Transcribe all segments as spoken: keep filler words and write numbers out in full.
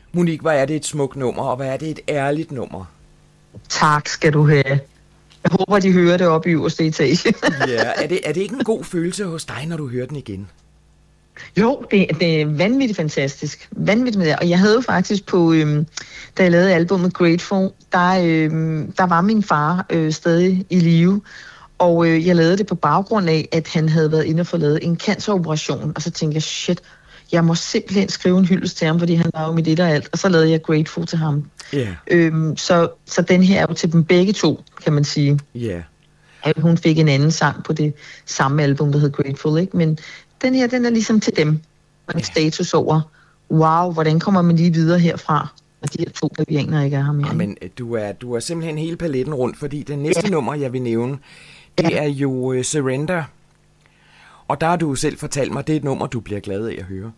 Monique, hvad er det et smukt nummer, og hvad er det et ærligt nummer? Tak skal du have. Jeg håber, de hører det op i øverste etage. Ja, er det, er det ikke en god følelse hos dig, når du hører den igen? Jo, det, det er vanvittigt fantastisk. Vanvittigt med det. Og jeg havde jo faktisk på, øhm, da jeg lavede albumet Grateful, der, øhm, der var min far øh, stadig i live. Og øh, jeg lavede det på baggrund af, at han havde været inde og fået lavet en canceroperation. Og så tænkte jeg, shit, jeg må simpelthen skrive en hyldest til ham, fordi han var jo mit et og alt. Og så lavede jeg Grateful til ham. Yeah. Øhm, så, så den her er jo til dem begge to, kan man sige. Ja. Yeah. Hun fik en anden sang på det samme album, der hed Grateful, ikke? Men den her, den er ligesom til dem. Og en yeah. status over, wow, hvordan kommer man lige videre herfra? Og de her to bavianer ikke er her mere. Ja, men du er, du er simpelthen hele paletten rundt, fordi det næste yeah. nummer, jeg vil nævne, det yeah. er jo uh, Surrender. Og der har du selv fortalt mig, det er et nummer, du bliver glad af at høre.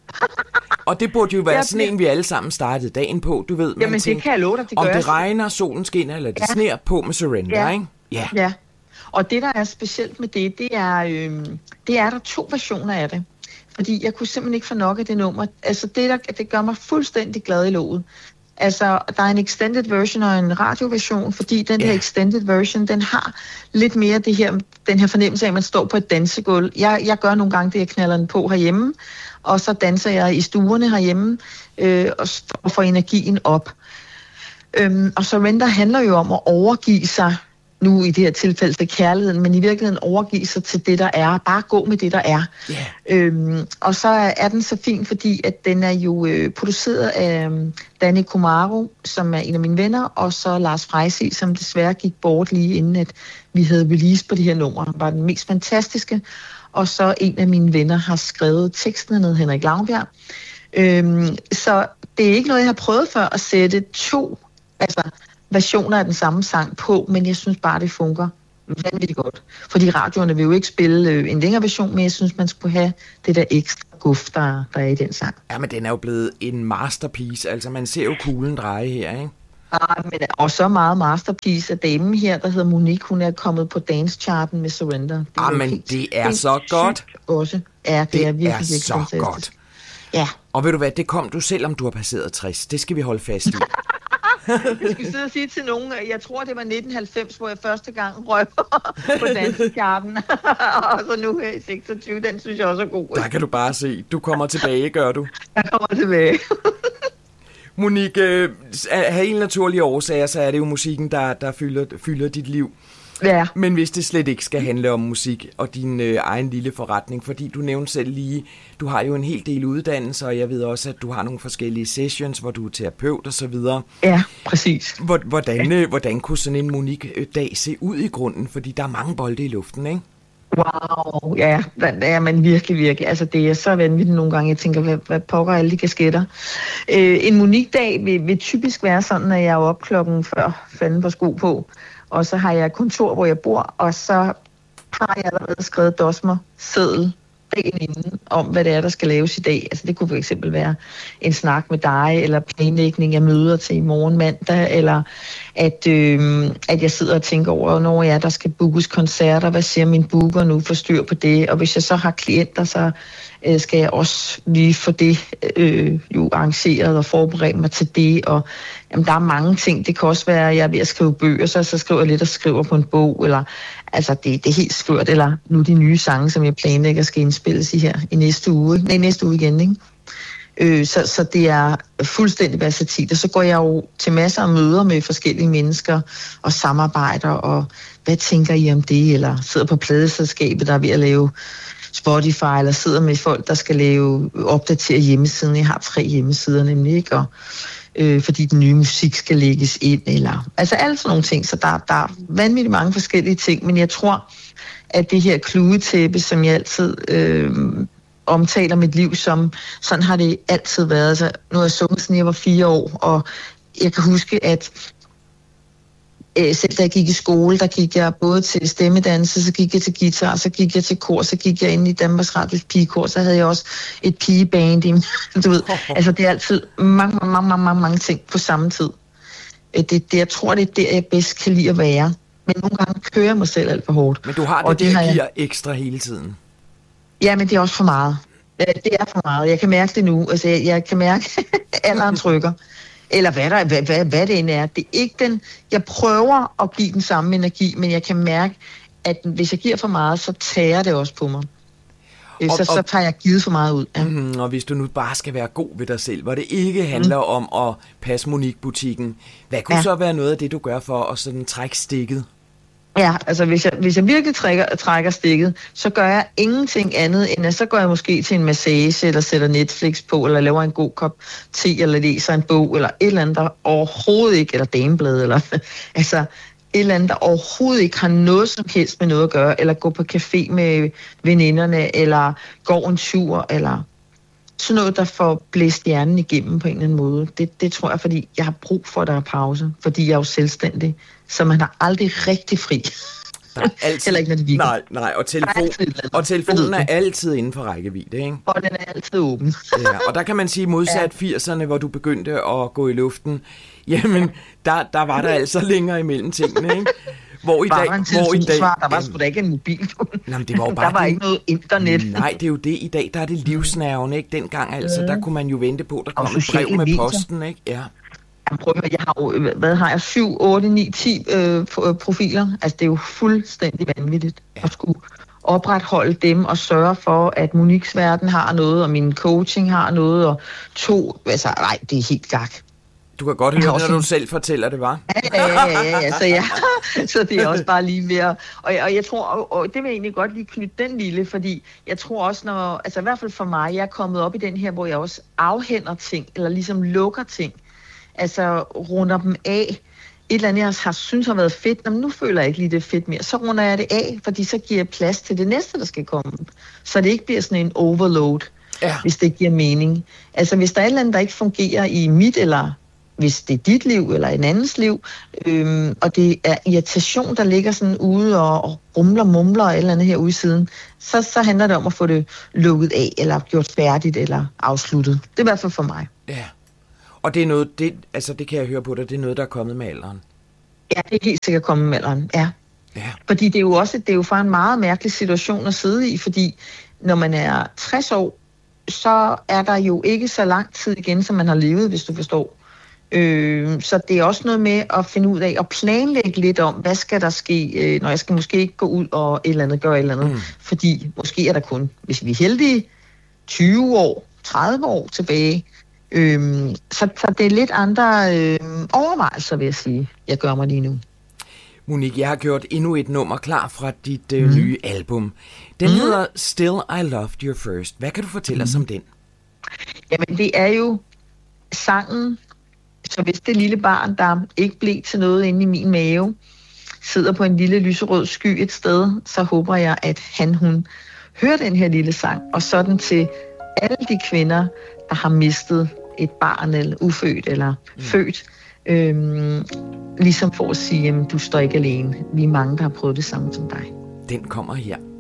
Og det burde jo være sådan en, vi alle sammen startede dagen på, du ved. Jamen det kan jeg love dig, det gør. Om det regner, solen skinner, eller det ja. sner på med Surrender, ja. ikke? Ja. ja. Og det, der er specielt med det, det er, øh, det er der to versioner af det. Fordi jeg kunne simpelthen ikke få nok af det nummer. Altså det, der, det gør mig fuldstændig glad i låget. Altså, der er en extended version og en radioversion, fordi den yeah. her extended version, den har lidt mere det her, den her fornemmelse af, at man står på et dansegulv. Jeg, jeg gør nogle gange det, jeg knaller den på herhjemme, og så danser jeg i stuerne herhjemme, øh, og, og får energien op. Øhm, og Surrender handler jo om at overgive sig, nu i det her tilfælde til kærligheden, men i virkeligheden overgive sig til det, der er. Bare gå med det, der er. Yeah. Øhm, og så er den så fin, fordi at den er jo øh, produceret af um, Danny Kumaro, som er en af mine venner, og så Lars Freisig, som desværre gik bort lige inden, at vi havde release på det her nummer. Han var den mest fantastiske. Og så en af mine venner har skrevet tekstene ned, Henrik Lavbjerg. Øhm, så det er ikke noget, jeg har prøvet før at sætte to altså, versioner af den samme sang på, men jeg synes bare, det fungerer vanvittigt godt. Fordi radioerne vil jo ikke spille øh, en længere version, men jeg synes, man skulle have det der ekstra guf, der, der er i den sang. Ja, men den er jo blevet en masterpiece. Altså, man ser jo kuglen dreje her, ikke? Ah, men og så meget masterpiece af damen her, der hedder Monique. Hun er kommet på dance-charten med Surrender. Det ah, men helt, det er så godt. Også. Ja, det, det er virkelig, er virkelig så fantastisk. godt. Ja. Og ved du hvad, det kom du selvom du har passeret tres. Det skal vi holde fast i. Jeg skal sidde og sige til nogen, jeg tror det var nitten halvfems, hvor jeg første gang røg på dansecharten. Og så nu her i seksogtyve, den synes jeg også er god. Der kan du bare se, du kommer tilbage, gør du. Jeg kommer tilbage. Monique, af helt naturlige årsager, så er det jo musikken, der, der fylder, fylder dit liv. Ja. Men hvis det slet ikke skal handle om musik og din øh, egen lille forretning, fordi du nævnte selv lige, du har jo en hel del uddannelser, og jeg ved også, at du har nogle forskellige sessions, hvor du er terapeut og så videre. Ja, præcis. Hvordan, øh, hvordan kunne sådan en Monique-dag se ud i grunden? Fordi der er mange bolde i luften, ikke? Wow, ja, det er man virkelig, virkelig. Altså, det er så vanvittigt nogle gange. Jeg tænker, hvad, hvad pokker alle de kasketter. Øh, en Monique-dag vil, vil typisk være sådan, at jeg er oppe klokken før fanden på sko på. Og så har jeg et kontor, hvor jeg bor, og så har jeg allerede skrevet dosmer, seddel, dagen inden, om hvad det er, der skal laves i dag. Altså det kunne for eksempel være en snak med dig, eller planlægning af møder til i morgen mandag, eller at, øh, at jeg sidder og tænker over, når jeg der skal bookes koncerter, hvad siger min booker nu, for styr på det, og hvis jeg så har klienter, så øh, skal jeg også lige få det øh, jo arrangeret og forberede mig til det, og jamen, der er mange ting. Det kan også være, at jeg er ved at skrive bøger, så, så skriver jeg lidt og skriver på en bog, eller altså det, det er helt skørt, eller nu de nye sange, som jeg planlægger, skal indspilles i her i næste uge, nej, næste uge igen, ikke? Øh, så, så det er fuldstændig versatil, og så går jeg jo til masser af møder med forskellige mennesker og samarbejder, og hvad tænker I om det, eller sidder på pladeselskabet, der er ved at lave Spotify, eller sidder med folk, der skal lave opdatere hjemmesiden. Jeg har tre hjemmesider nemlig, ikke? Og øh, fordi den nye musik skal lægges ind, eller altså alle sådan nogle ting, så der, der er vanvittigt mange forskellige ting, men jeg tror, at det her kludetæppe, som jeg altid øh, omtaler mit liv som, sådan har det altid været. Altså, nu har jeg sunget, siden jeg var fire år, og jeg kan huske, at øh, selv da jeg gik i skole, der gik jeg både til stemmedannelse, så gik jeg til guitar, så gik jeg til kor, så gik jeg ind i Danmarks Radios pigekor, så havde jeg også et pigeband i, du ved. Altså, det er altid mange, mange, mange, mange, mange ting på samme tid. Det, det, jeg tror, det er der, jeg bedst kan lide at være. Men nogle gange kører jeg mig selv alt for hårdt. Men du har det, og det der giver jeg... ekstra hele tiden. Ja, men det er også for meget. Det er for meget. Jeg kan mærke det nu. Altså, jeg, jeg kan mærke, at alderen trykker. Eller hvad, der, hvad, hvad, hvad det end er. Det er ikke den... Jeg prøver at give den samme energi, men jeg kan mærke, at hvis jeg giver for meget, så tager det også på mig. Og, så, og, så tager jeg givet for meget ud. Ja. Mm, og hvis du nu bare skal være god ved dig selv, hvor det ikke handler mm. om at passe Monique-butikken, hvad kunne ja. så være noget af det, du gør for at sådan trække stikket? Ja, altså hvis jeg, hvis jeg virkelig trækker, trækker stikket, så gør jeg ingenting andet, end at så går jeg måske til en massage, eller sætter Netflix på, eller laver en god kop te, eller læser en bog, eller et eller andet, der overhovedet ikke, eller dameblad, eller altså et eller andet, der overhovedet ikke har noget som helst med noget at gøre, eller gå på café med veninderne, eller går en tur, eller sådan noget, der får blæst hjernen igennem på en eller anden måde. Det, det tror jeg, fordi jeg har brug for, at der er pause, fordi jeg er jo selvstændig, så man har aldrig rigtig fri. Der er altid, Heller ikke, når det nej, nej, og, telefon, og telefonen er altid inden for rækkevidde, ikke? Og den er altid åben. Ja, og der kan man sige, modsat ja. firserne, hvor du begyndte at gå i luften, jamen, der, der var der altså længere imellem tingene, ikke? Hvor i dag, hvor i dag, der var sgu da ikke en mobil. Nej, det var jo bare der var det, ikke noget internet. Nej, det er jo det i dag, der er det livsnerven, ikke? Dengang altså, der kunne man jo vente på, der kom et brev med medier. Posten, ikke? Ja. Prøv at høre, jeg har jo, hvad har jeg, syv, otte, ni, ti øh, profiler. Altså, det er jo fuldstændig vanvittigt ja. at skulle opretholde dem og sørge for, at Moniques verden har noget, og min coaching har noget, og to, altså, nej, det er helt gak. Du kan godt høre, når du selv fortæller det, var. Ja, ja, ja, ja, så, ja. Så det er også bare lige mere. Og, og jeg tror, og, og det vil jeg egentlig godt lige knytte den lille, fordi jeg tror også, når, altså i hvert fald for mig, jeg er kommet op i den her, hvor jeg også afhænder ting, eller ligesom lukker ting. Altså runder dem af. Et eller andet, jeg har synes har været fedt, men nu føler jeg ikke lige det fedt mere. Så runder jeg det af, fordi så giver jeg plads til det næste, der skal komme. Så det ikke bliver sådan en overload, ja. hvis det giver mening. Altså hvis der er et eller andet, der ikke fungerer i mit, eller hvis det er dit liv, eller en andens liv, øhm, og det er irritation, der ligger sådan ude og, og rumler, mumler og et eller andet her ude i siden, så, så handler det om at få det lukket af, eller gjort færdigt, eller afsluttet. Det er i hvert fald for mig. Ja. Og det er noget, det, altså det kan jeg høre på dig, det er noget, der er kommet med alderen. Ja, det er helt sikkert kommet med alderen, ja. ja. Fordi det er jo også, det er jo for en meget mærkelig situation at sidde i, fordi når man er tres år, så er der jo ikke så lang tid igen, som man har levet, hvis du forstår. Øh, så det er også noget med at finde ud af, og planlægge lidt om, hvad skal der ske, øh, når jeg skal måske ikke gå ud og et eller andet, gøre et eller andet. Mm. Fordi måske er der kun, hvis vi er heldige, tyve år, tredive år tilbage. Øhm, så, så det er lidt andre øh, overvejelser, vil jeg sige, jeg gør mig lige nu. Monique, jeg har gjort endnu et nummer klar fra dit øh, mm. nye album. Den mm. hedder Still I Loved You First. Hvad kan du fortælle mm. os om den? Jamen, det er jo sangen, så hvis det lille barn, der ikke blev til noget inde i min mave, sidder på en lille lyserød sky et sted, så håber jeg, at han, hun hører den her lille sang, og sådan til alle de kvinder, der har mistet et barn, eller ufødt, eller mm. født, øhm, ligesom for at sige, at du står ikke alene. Vi er mange, der har prøvet det samme som dig. Den kommer her.